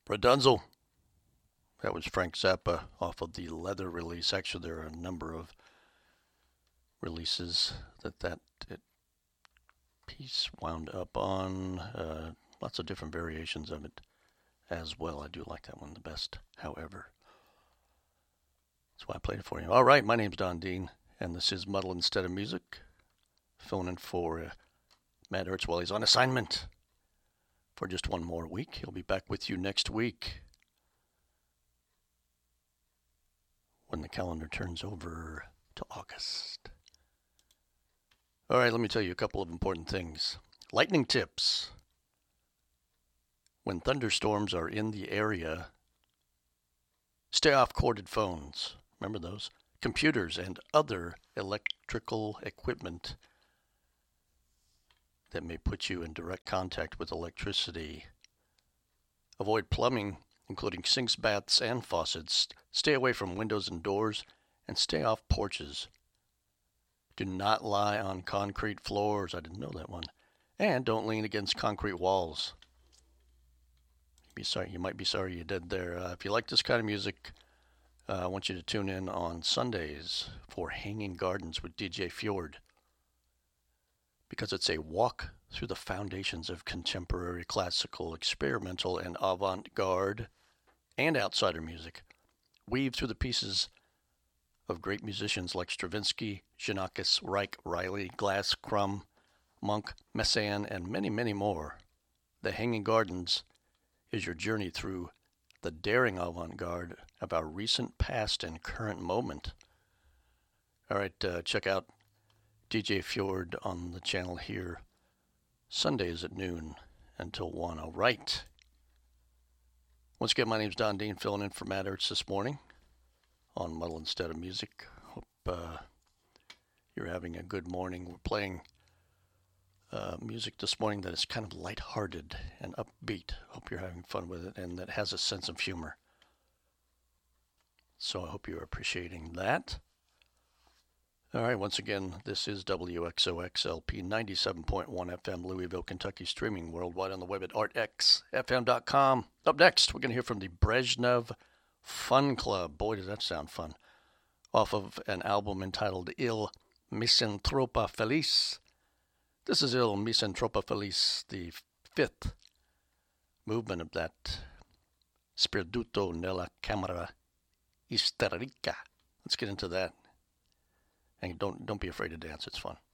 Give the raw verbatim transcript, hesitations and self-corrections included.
Bradunzel. That was Frank Zappa off of the Leather release. Actually, there are a number of releases that that it, piece wound up on. Uh, lots of different variations of it as well. I do like that one the best, however. That's why I played it for you. All right, my name's Don Dean, and this is Muddle Instead of Music. Filling in for uh, Matt Ertz while he's on assignment for just one more week. He'll be back with you next week when the calendar turns over to August. All right, let me tell you a couple of important things. Lightning tips. When thunderstorms are in the area, stay off corded phones. Remember those? Computers and other electrical equipment that may put you in direct contact with electricity. Avoid plumbing, including sinks, baths, and faucets. Stay away from windows and doors, and stay off porches. Do not lie on concrete floors. I didn't know that one. And don't lean against concrete walls. You'd be sorry, you might be sorry you did there. Uh, if you like this kind of music, uh, I want you to tune in on Sundays for Hanging Gardens with D J Fjord, because it's a walk through the foundations of contemporary, classical, experimental, and avant-garde and outsider music. Weave through the pieces of great musicians like Stravinsky, Xenakis, Reich, Riley, Glass, Crumb, Monk, Messiaen, and many, many more. The Hanging Gardens is your journey through the daring avant-garde of our recent past and current moment. All right, uh, check out D J Fjord on the channel here, Sundays at noon until one. All right. Once again, my name's Don Dean, filling in for Matt Ertz this morning on Muddle Instead of Music. Hope uh, you're having a good morning. We're playing uh, music this morning that is kind of lighthearted and upbeat. Hope you're having fun with it, and that has a sense of humor. So I hope you're appreciating that. All right, once again, this is W X O X L P ninety-seven point one F M, Louisville, Kentucky, streaming worldwide on the web at art x f m dot com. Up next, we're going to hear from the Brezhnev Fun Club. Boy, does that sound fun. Off of an album entitled Il Misantropa Felice. This is Il Misantropa Felice, the fifth movement of that Sperduto nella Camera Isterica. Let's get into that. And don't don't be afraid to dance. It's fun.